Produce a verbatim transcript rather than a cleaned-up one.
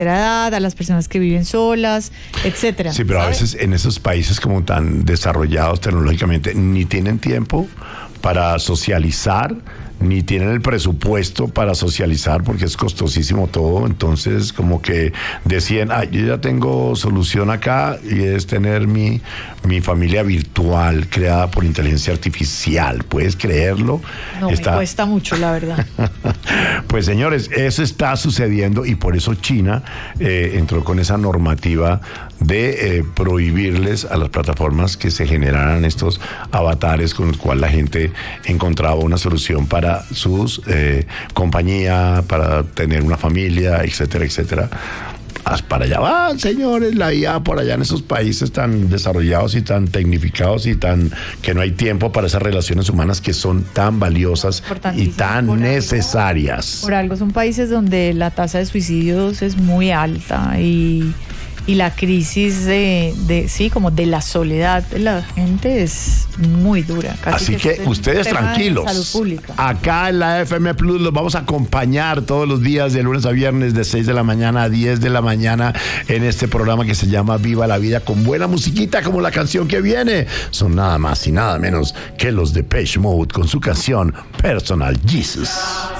edad, a las personas que viven solas, etcétera. Sí, pero ¿sabe? a veces en esos países como tan desarrollados tecnológicamente ni tienen tiempo para socializar, ni tienen el presupuesto para socializar porque es costosísimo todo. Entonces como que decían, ah, yo ya tengo solución acá y es tener mi, mi familia virtual creada por inteligencia artificial. ¿Puedes creerlo? No, Está... me cuesta mucho, la verdad. Pues señores, eso está sucediendo y por eso China eh, entró con esa normativa de eh, prohibirles a las plataformas que se generaran estos avatares con los cuales la gente encontraba una solución para sus eh, compañía, para tener una familia, etcétera, etcétera. Para allá van, señores, la I A por allá en esos países tan desarrollados y tan tecnificados y tan que no hay tiempo para esas relaciones humanas que son tan valiosas y tan por necesarias. Algo, por algo son países donde la tasa de suicidios es muy alta y, y la crisis de, de, sí, como de la soledad de la gente es muy dura. Así que, que ustedes tranquilos. Salud pública. Acá en la F M Plus los vamos a acompañar todos los días de lunes a viernes de seis de la mañana a diez de la mañana en este programa que se llama Viva la Vida, con buena musiquita como la canción que viene. Son nada más y nada menos que los Depeche Mode con su canción Personal Jesus.